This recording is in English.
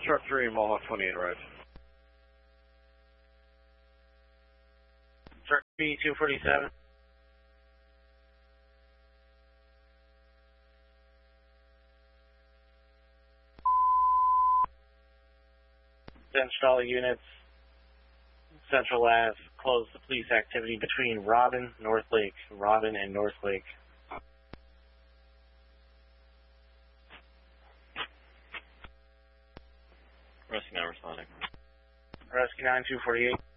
Truck 3, Mohawk 28 arrived. Truck 3, 247. Install units. Central Ave, close the police activity between Robin, North Lake. Robin and North Lake. Rescue 9 responding. Rescue 9, 248.